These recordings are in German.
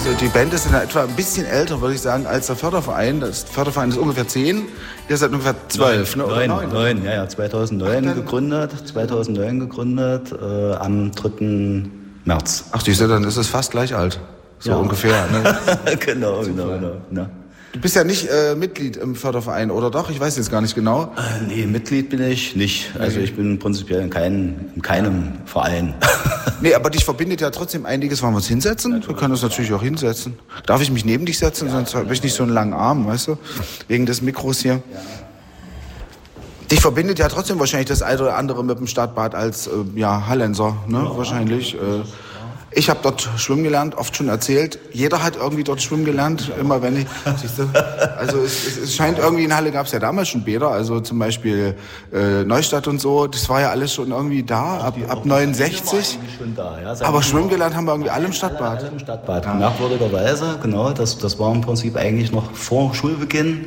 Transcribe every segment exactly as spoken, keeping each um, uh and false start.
Also die Band ist in etwa ein bisschen älter, würde ich sagen, als der Förderverein. Der Förderverein ist ungefähr zehn, ihr seid ungefähr zwölf, neun, ne? Oder neun, neun, ja, ja, zweitausendneun Ach, gegründet, zweitausendneun gegründet, äh, am dritten März. Ach, siehst du, dann ist es fast gleich alt, so ja. ungefähr. Ne? genau, genau, genau, genau. Du bist ja nicht äh, Mitglied im Förderverein, oder doch? Ich weiß jetzt gar nicht genau. Äh, nee, Mitglied bin ich nicht. Also ich bin prinzipiell in, kein, in keinem Verein. Nee, aber dich verbindet ja trotzdem einiges. Wollen wir uns hinsetzen? Wir können uns natürlich auch hinsetzen. Darf ich mich neben dich setzen? Ja, sonst habe ich nicht so einen langen Arm, weißt du? Wegen des Mikros hier. Ja. Dich verbindet ja trotzdem wahrscheinlich das eine oder andere mit dem Stadtbad als äh, ja, Hallenser, ne? Ja, wahrscheinlich. Äh, Ich habe dort schwimmen gelernt, oft schon erzählt. Jeder hat irgendwie dort schwimmen gelernt, immer wenn ich, siehst du, also es, es, es scheint irgendwie, in Halle gab es ja damals schon Bäder, also zum Beispiel äh, Neustadt und so, das war ja alles schon irgendwie da, ab, ab neunundsechzig. Schon da, ja. Aber schwimmen gelernt haben wir irgendwie alle im Stadtbad. Alle im Stadtbad, ja. Merkwürdigerweise, genau, das, das war im Prinzip eigentlich noch vor Schulbeginn.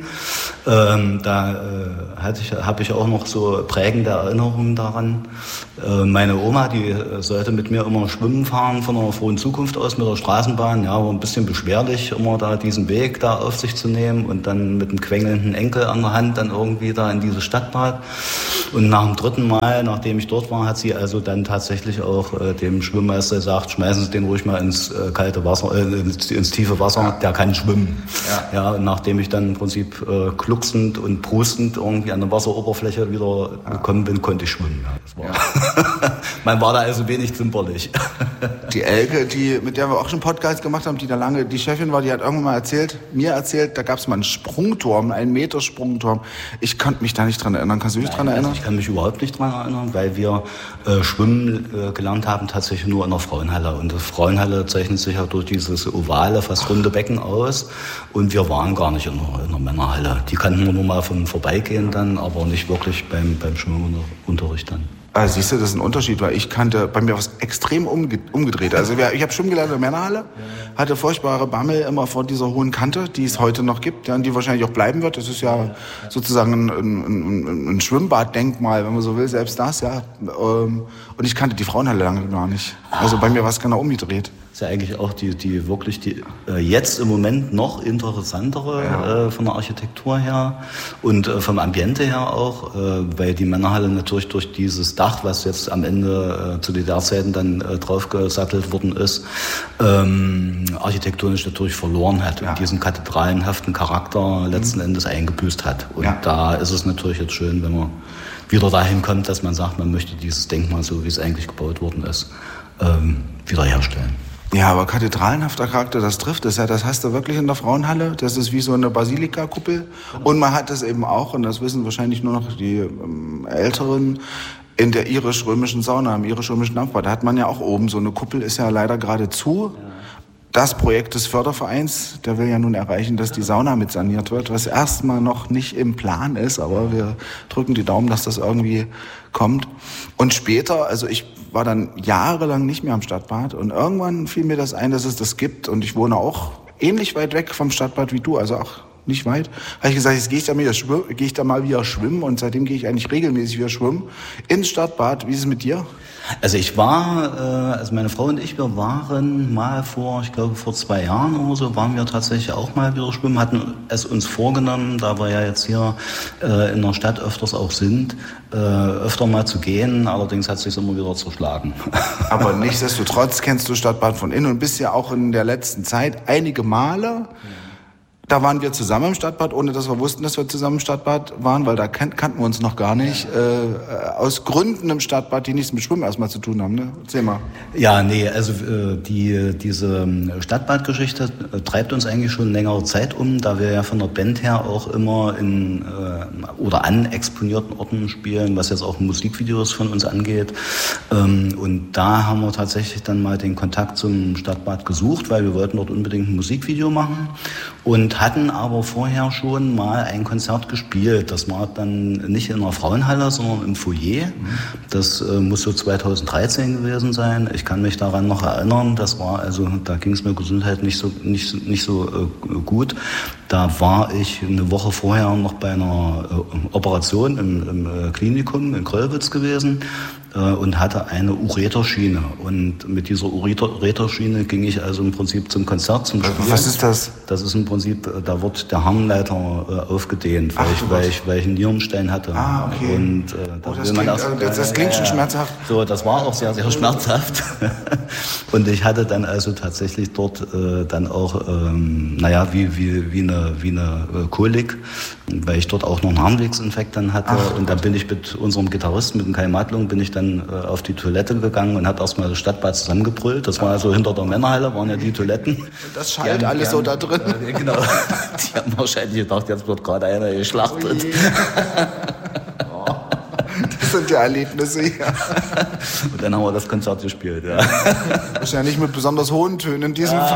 Ähm, da äh, hatte ich, habe ich auch noch so prägende Erinnerungen daran. Äh, meine Oma, die sollte mit mir immer schwimmen fahren von einer frohen Zukunft aus mit der Straßenbahn. Ja, war ein bisschen beschwerlich, immer da diesen Weg da auf sich zu nehmen und dann mit einem quengelnden Enkel an der Hand dann irgendwie da in dieses Stadtbad. Und nach dem dritten Mal, nachdem ich dort war, hat sie also dann tatsächlich auch äh, dem Schwimmmeister gesagt, schmeißen Sie den ruhig mal ins äh, kalte Wasser, äh, ins, ins tiefe Wasser, ja. Der kann schwimmen. Ja. Ja, und nachdem ich dann im Prinzip äh, glucksend und prustend irgendwie an der Wasseroberfläche wieder ja. gekommen bin, konnte ich schwimmen. Ja, das war ja. Man war da also wenig zimperlich. Die Elke, die, mit der wir auch schon Podcast gemacht haben, die da lange die Chefin war, die hat irgendwann mal erzählt, mir erzählt, da gab es mal einen Sprungturm, einen Meter Sprungturm. Ich konnte mich da nicht dran erinnern. Kannst du dich Nein, dran erinnern? Also ich kann mich überhaupt nicht dran erinnern, weil wir äh, Schwimmen äh, gelernt haben, tatsächlich nur in der Frauenhalle. Und die Frauenhalle zeichnet sich ja durch dieses ovale, fast runde Becken aus. Und wir waren gar nicht in der, in der Männerhalle. Die kannten wir nur mal vom Vorbeigehen dann, aber nicht wirklich beim, beim Schwimmunterricht dann. Also siehst du, das ist ein Unterschied, weil ich kannte, bei mir was extrem umge- umgedreht. Also ich habe schwimmen gelernt in der Männerhalle, hatte furchtbare Bammel immer vor dieser hohen Kante, die es heute noch gibt, ja, und die wahrscheinlich auch bleiben wird. Das ist ja sozusagen ein, ein, ein, ein Schwimmbaddenkmal, wenn man so will, selbst das, ja. Und ich kannte die Frauenhalle lange gar nicht. Also bei mir war es genau umgedreht. Das ist ja eigentlich auch die, die wirklich die äh, jetzt im Moment noch interessantere ja. äh, von der Architektur her und äh, vom Ambiente her auch, äh, weil die Männerhalle natürlich durch dieses Dach, was jetzt am Ende äh, zu D D R-Zeiten dann äh, draufgesattelt worden ist, ähm, architektonisch natürlich verloren hat ja. und diesen kathedralenhaften Charakter letzten mhm. Endes eingebüßt hat. Und ja. da ist es natürlich jetzt schön, wenn man wieder dahin kommt, dass man sagt, man möchte dieses Denkmal, so wie es eigentlich gebaut worden ist, ähm, wiederherstellen. Ja, aber kathedralenhafter Charakter, das trifft es ja. Das hast du wirklich in der Frauenhalle. Das ist wie so eine Basilikakuppel. Und man hat das eben auch, und das wissen wahrscheinlich nur noch die ähm, Älteren, in der irisch-römischen Sauna, im irisch-römischen Dampfbad. Da hat man ja auch oben so eine Kuppel, ist ja leider gerade zu. Ja. Das Projekt des Fördervereins, der will ja nun erreichen, dass die Sauna mit saniert wird, was erstmal noch nicht im Plan ist, aber wir drücken die Daumen, dass das irgendwie kommt. Und später, also ich war dann jahrelang nicht mehr am Stadtbad und irgendwann fiel mir das ein, dass es das gibt und ich wohne auch ähnlich weit weg vom Stadtbad wie du, also auch nicht weit. Habe ich gesagt, jetzt gehe ich da mal wieder schwimmen, gehe ich da mal wieder schwimmen und seitdem gehe ich eigentlich regelmäßig wieder schwimmen ins Stadtbad. Wie ist es mit dir? Also ich war, äh, also meine Frau und ich, wir waren mal vor, ich glaube vor zwei Jahren oder so, waren wir tatsächlich auch mal wieder schwimmen, hatten es uns vorgenommen, da wir ja jetzt hier äh, in der Stadt öfters auch sind, äh, öfter mal zu gehen, allerdings hat es sich immer wieder zerschlagen. Aber nichtsdestotrotz kennst du Stadtbad von innen und bist ja auch in der letzten Zeit einige Male. Da waren wir zusammen im Stadtbad, ohne dass wir wussten, dass wir zusammen im Stadtbad waren, weil da kan- kannten wir uns noch gar nicht. Äh, aus Gründen im Stadtbad, die nichts mit Schwimmen erstmal zu tun haben, ne? Erzähl mal. Ja, nee, also äh, die diese Stadtbadgeschichte äh, treibt uns eigentlich schon längere Zeit um, da wir ja von der Band her auch immer in äh, oder an exponierten Orten spielen, was jetzt auch Musikvideos von uns angeht. Ähm, und da haben wir tatsächlich dann mal den Kontakt zum Stadtbad gesucht, weil wir wollten dort unbedingt ein Musikvideo machen. Und hatten aber vorher schon mal ein Konzert gespielt. Das war dann nicht in der Frauenhalle, sondern im Foyer. Das äh, muss so zweitausenddreizehn gewesen sein. Ich kann mich daran noch erinnern. Das war also, da ging es mir Gesundheit nicht so nicht nicht so äh, gut. Da war ich eine Woche vorher noch bei einer äh, Operation im, im äh, Klinikum in Kröllwitz gewesen äh, und hatte eine Ureterschiene. Und mit dieser Ureterschiene ging ich also im Prinzip zum Konzert, zum Spielen. Was ist das? Das ist im Prinzip, da wird der Harnleiter äh, aufgedehnt, weil, Ach, ich, weil, ich, weil ich einen Nierenstein hatte. Ah, okay. Und, äh, da oh, das, klingt, erst, also, das, das klingt schon äh, schmerzhaft. So, das war auch sehr, sehr schmerzhaft. Und ich hatte dann also tatsächlich dort äh, dann auch, ähm, naja, wie, wie, wie eine, wie eine äh, Kolik, weil ich dort auch noch einen Harnwegsinfekt dann hatte. Ach, und dann bin ich mit unserem Gitarristen, mit dem Kai Madlung, bin ich dann äh, auf die Toilette gegangen und habe erstmal das Stadtbad zusammengebrüllt. Das war also hinter der Männerhalle, waren ja die Toiletten. Das schallt alles haben, so da drin. Äh, genau. Die haben wahrscheinlich gedacht, jetzt wird gerade einer geschlachtet. Oh, das sind ja Erlebnisse hier. Und dann haben wir das Konzert gespielt, ja. Wahrscheinlich mit besonders hohen Tönen in diesem ja,